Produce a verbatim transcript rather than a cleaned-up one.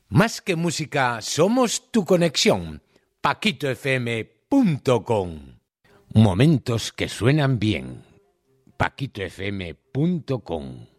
Más que música, somos tu conexión. paquito f m punto com. Momentos que suenan bien. paquito f m punto com.